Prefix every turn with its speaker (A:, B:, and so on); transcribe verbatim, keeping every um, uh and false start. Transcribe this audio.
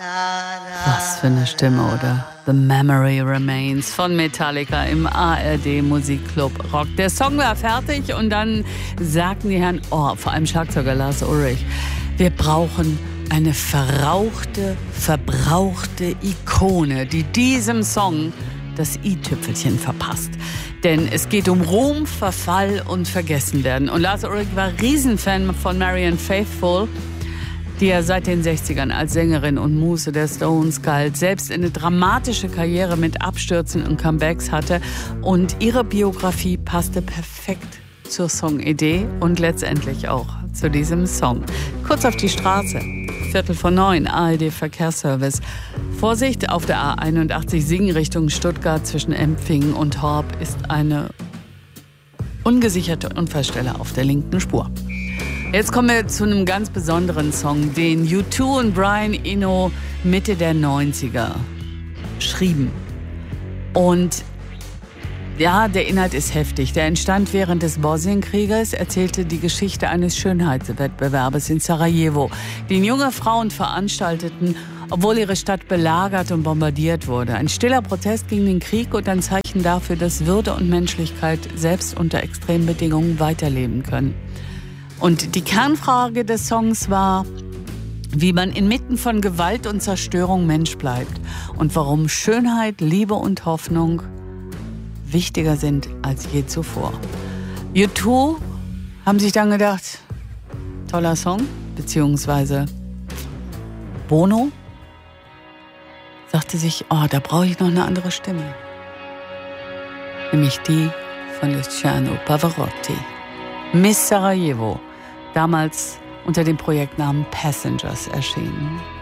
A: Was für eine Stimme, oder? The Memory Remains von Metallica im A R D Musikclub Rock. Der Song war fertig und dann sagten die Herren, oh, vor allem Schlagzeuger Lars Ulrich, wir brauchen eine verrauchte, verbrauchte Ikone, die diesem Song das i-Tüpfelchen verpasst. Denn es geht um Ruhm, Verfall und Vergessenwerden. Und Lars Ulrich war Riesenfan von Marianne Faithfull, die er seit den sechzigern als Sängerin und Muse der Stones galt, selbst eine dramatische Karriere mit Abstürzen und Comebacks hatte. Und ihre Biografie passte perfekt zur Songidee und letztendlich auch zu diesem Song. Kurz auf die Straße, Viertel vor neun, A R D Verkehrsservice. Vorsicht, auf der A einundachtzig Siegen Richtung Stuttgart zwischen Empfingen und Horb ist eine ungesicherte Unfallstelle auf der linken Spur. Jetzt kommen wir zu einem ganz besonderen Song, den U zwei und Brian Eno Mitte der neunziger schrieben. Und ja, der Inhalt ist heftig. Der entstand während des Bosnienkrieges, erzählte die Geschichte eines Schönheitswettbewerbes in Sarajevo, den junge Frauen veranstalteten, obwohl ihre Stadt belagert und bombardiert wurde. Ein stiller Protest gegen den Krieg und ein Zeichen dafür, dass Würde und Menschlichkeit selbst unter extremen Bedingungen weiterleben können. Und die Kernfrage des Songs war, wie man inmitten von Gewalt und Zerstörung Mensch bleibt und warum Schönheit, Liebe und Hoffnung wichtiger sind als je zuvor. U zwei haben sich dann gedacht, toller Song, beziehungsweise Bono sagte sich, oh, da brauche ich noch eine andere Stimme. Nämlich die von Luciano Pavarotti. Miss Sarajevo, damals unter dem Projektnamen Passengers erschienen.